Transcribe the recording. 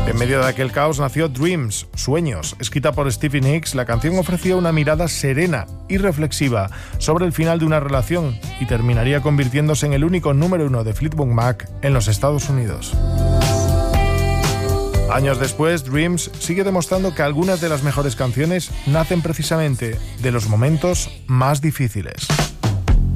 En medio de aquel caos nació Dreams, Sueños. Escrita por Stevie Nicks, la canción ofrecía una mirada serena y reflexiva sobre el final de una relación y terminaría convirtiéndose en el único número 1 de Fleetwood Mac en los Estados Unidos. Años después, Dreams sigue demostrando que algunas de las mejores canciones nacen precisamente de los momentos más difíciles.